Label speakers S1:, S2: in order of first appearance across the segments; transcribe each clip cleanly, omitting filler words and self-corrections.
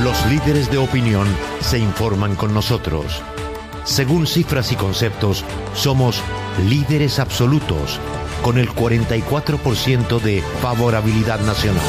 S1: Los líderes de opinión se informan con nosotros. Según cifras y conceptos, somos líderes absolutos, con el 44% de favorabilidad nacional.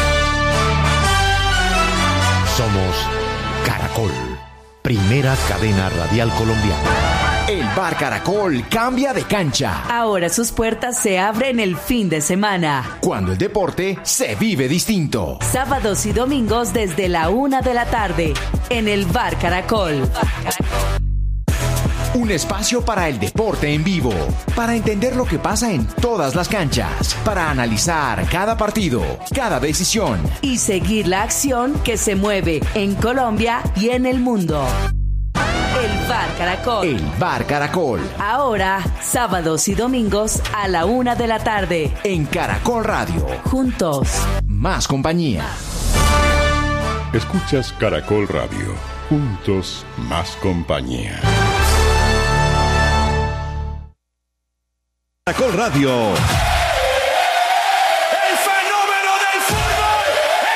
S1: Somos Caracol, primera cadena radial colombiana.
S2: El Bar Caracol cambia de cancha.
S3: Ahora sus puertas se abren el fin de semana,
S2: cuando el deporte se vive distinto.
S3: Sábados y domingos desde la 1 de la tarde, en el Bar Caracol.
S2: Un espacio para el deporte en vivo, para entender lo que pasa en todas las canchas, para analizar cada partido, cada decisión
S3: y seguir la acción que se mueve en Colombia y en el mundo. El Bar Caracol.
S2: El Bar Caracol.
S3: Ahora, sábados y domingos a la 1 de la tarde.
S2: En Caracol Radio.
S3: Juntos.
S2: Más compañía.
S4: Escuchas Caracol Radio. Juntos, más compañía.
S5: Caracol Radio.
S6: ¡El fenómeno del fútbol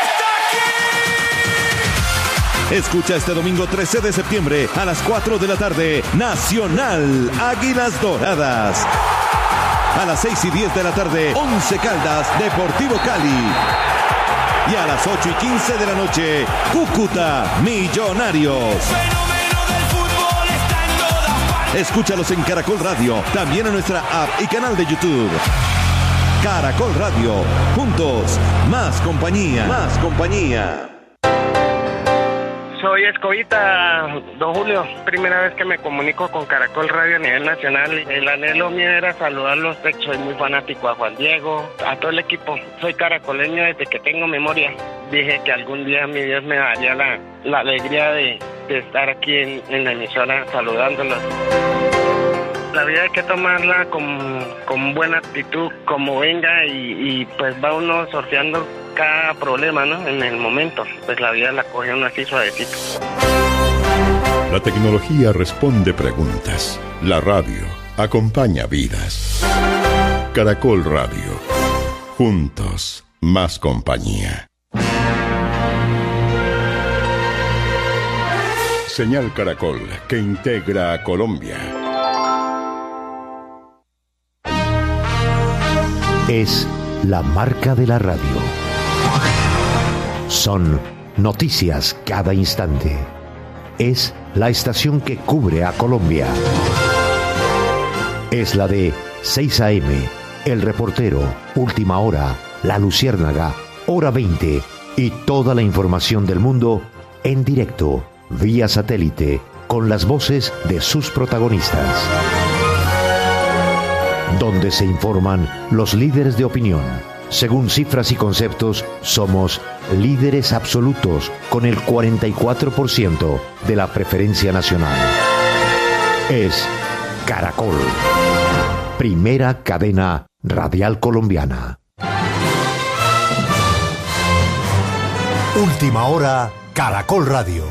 S6: está aquí!
S5: Escucha este domingo 13 de septiembre a las 4 de la tarde, Nacional Águilas Doradas. A las 6:10 de la tarde, Once Caldas, Deportivo Cali. Y a las 8:15 de la noche, Cúcuta Millonarios. Escúchalos en Caracol Radio, también en nuestra app y canal de YouTube. Caracol Radio, juntos, más compañía. Más compañía.
S7: Soy Escobita, don Julio. Primera vez que me comunico con Caracol Radio a nivel nacional. El anhelo mío era saludarlos. Soy muy fanático a Juan Diego, a todo el equipo. Soy caracoleño desde que tengo memoria. Dije que algún día mi Dios me daría la alegría de estar aquí en la emisora saludándolos. La vida hay que tomarla con buena actitud, como venga, y pues va uno sorteando cada problema, ¿no? En el momento, pues la vida la coge uno así suavecito.
S4: La tecnología responde preguntas. La radio acompaña vidas. Caracol Radio. Juntos, más compañía. Señal Caracol, que integra a Colombia.
S1: Es la marca de la radio. Son noticias cada instante. Es la estación que cubre a Colombia. Es la de 6 a.m., El Reportero, Última Hora, La Luciérnaga, Hora 20 y toda la información del mundo en directo, vía satélite, con las voces de sus protagonistas. Donde se informan los líderes de opinión. Según cifras y conceptos, somos líderes absolutos con el 44% de la preferencia nacional. Es Caracol, primera cadena radial colombiana.
S8: Última Hora, Caracol Radio.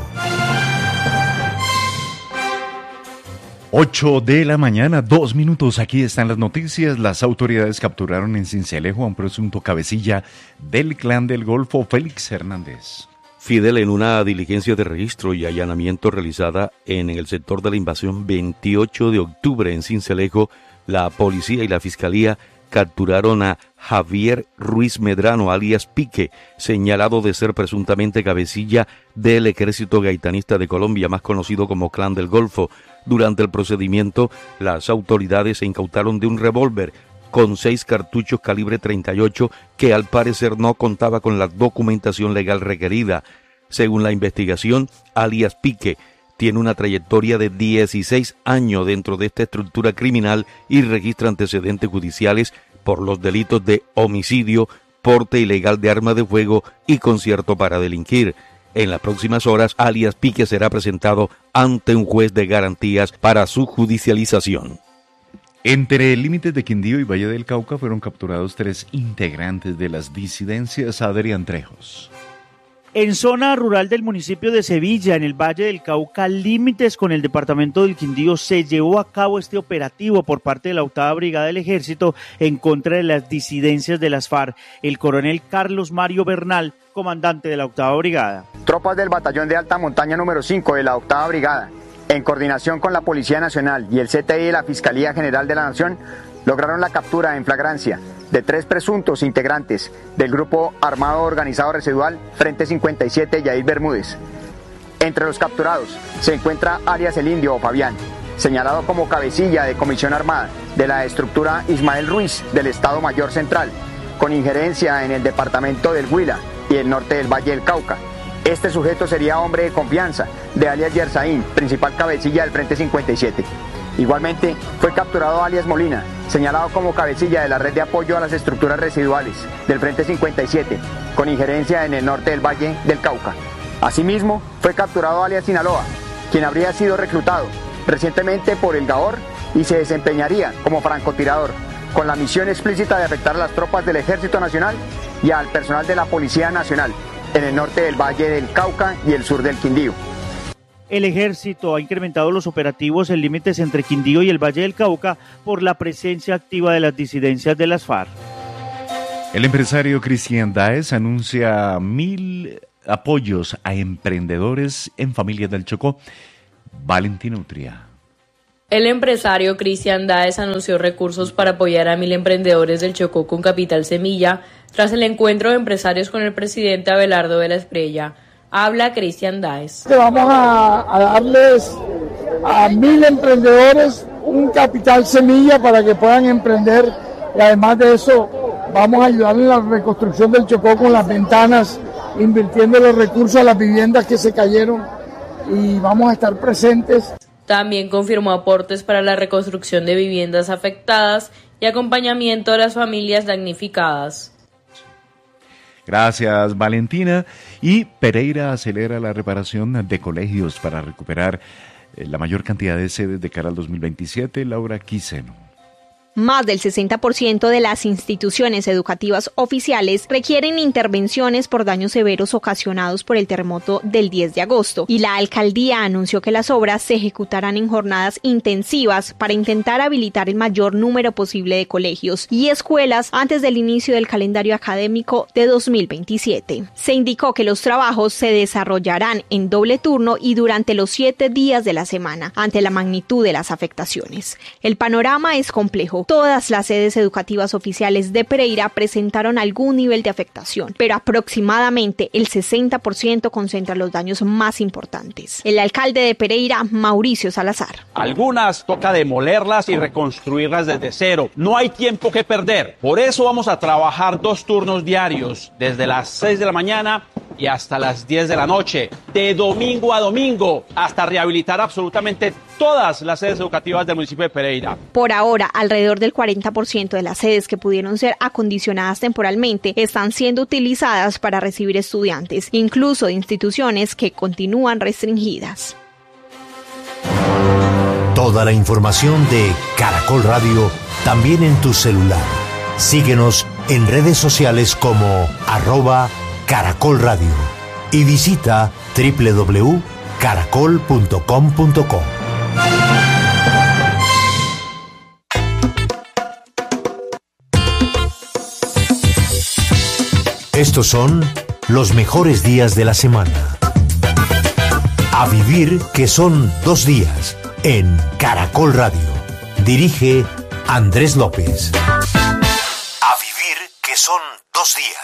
S9: 8 de la mañana, 2 minutos. Aquí están las noticias. Las autoridades capturaron en Sincelejo a un presunto cabecilla del Clan del Golfo, Félix Hernández.
S10: Fidel, en una diligencia de registro y allanamiento realizada en el sector de la invasión 28 de octubre en Sincelejo, la policía y la fiscalía capturaron a Javier Ruiz Medrano, alias Pique, señalado de ser presuntamente cabecilla del Ejército Gaitanista de Colombia, más conocido como Clan del Golfo. Durante el procedimiento, las autoridades se incautaron de un revólver con 6 cartuchos calibre 38 que al parecer no contaba con la documentación legal requerida. Según la investigación, alias Pique tiene una trayectoria de 16 años dentro de esta estructura criminal y registra antecedentes judiciales por los delitos de homicidio, porte ilegal de arma de fuego y concierto para delinquir. En las próximas horas, alias Pique será presentado ante un juez de garantías para su judicialización.
S9: Entre límites de Quindío y Valle del Cauca fueron capturados 3 integrantes de las disidencias. Adrián Trejos.
S11: En zona rural del municipio de Sevilla, en el Valle del Cauca, límites con el departamento del Quindío, se llevó a cabo este operativo por parte de la 8ª Brigada del Ejército en contra de las disidencias de las FARC. El coronel Carlos Mario Bernal, comandante de la 8ª Brigada.
S12: Tropas del Batallón de Alta Montaña número 5 de la 8ª Brigada, en coordinación con la Policía Nacional y el CTI de la Fiscalía General de la Nación, lograron la captura en flagrancia de 3 presuntos integrantes del grupo armado organizado residual Frente 57 Yair Bermúdez. Entre los capturados se encuentra alias el Indio o Fabián, señalado como cabecilla de comisión armada de la estructura Ismael Ruiz del Estado Mayor Central, con injerencia en el departamento del Huila y el norte del Valle del Cauca. Este sujeto sería hombre de confianza de alias Yersaín, principal cabecilla del Frente 57. Igualmente fue capturado alias Molina, señalado como cabecilla de la red de apoyo a las estructuras residuales del Frente 57, con injerencia en el norte del Valle del Cauca. Asimismo, fue capturado alias Sinaloa, quien habría sido reclutado recientemente por el GAOR y se desempeñaría como francotirador, con la misión explícita de afectar a las tropas del Ejército Nacional y al personal de la Policía Nacional en el norte del Valle del Cauca y el sur del Quindío.
S11: El Ejército ha incrementado los operativos en límites entre Quindío y el Valle del Cauca por la presencia activa de las disidencias de las FARC.
S9: El empresario Cristian Daes anuncia 1.000 apoyos a emprendedores en familias del Chocó. Valentina Utria.
S13: El empresario Cristian Daes anunció recursos para apoyar a 1.000 emprendedores del Chocó con capital semilla tras el encuentro de empresarios con el presidente Abelardo de la Espriella. Habla Cristian Daes.
S14: Vamos a darles a 1.000 emprendedores un capital semilla para que puedan emprender, y además de eso vamos a ayudar en la reconstrucción del Chocó con las ventanas, invirtiendo los recursos a las viviendas que se cayeron, y vamos a estar presentes.
S13: También confirmó aportes para la reconstrucción de viviendas afectadas y acompañamiento a las familias damnificadas.
S9: Gracias, Valentina. Y Pereira acelera la reparación de colegios para recuperar la mayor cantidad de sedes de cara al 2027. Laura Quiseno.
S15: Más del 60% de las instituciones educativas oficiales requieren intervenciones por daños severos ocasionados por el terremoto del 10 de agosto y la alcaldía anunció que las obras se ejecutarán en jornadas intensivas para intentar habilitar el mayor número posible de colegios y escuelas antes del inicio del calendario académico de 2027. Se indicó que los trabajos se desarrollarán en doble turno y durante los 7 días de la semana ante la magnitud de las afectaciones. El panorama es complejo. Todas las sedes educativas oficiales de Pereira presentaron algún nivel de afectación, pero aproximadamente el 60% concentra los daños más importantes. El alcalde de Pereira, Mauricio Salazar.
S16: Algunas toca demolerlas y reconstruirlas desde cero. No hay tiempo que perder. Por eso vamos a trabajar 2 turnos diarios, desde las 6 de la mañana y hasta las 10 de la noche, de domingo a domingo, hasta rehabilitar absolutamente todas las sedes educativas del municipio de Pereira.
S15: Por ahora, alrededor del 40% de las sedes que pudieron ser acondicionadas temporalmente están siendo utilizadas para recibir estudiantes, incluso de instituciones que continúan restringidas.
S8: Toda la información de Caracol Radio también en tu celular. Síguenos en redes sociales como @Caracol Radio y visita www.caracol.com.co. Estos son los mejores días de la semana. A vivir que son 2 días en Caracol Radio. Dirige Andrés López. A vivir que son 2 días.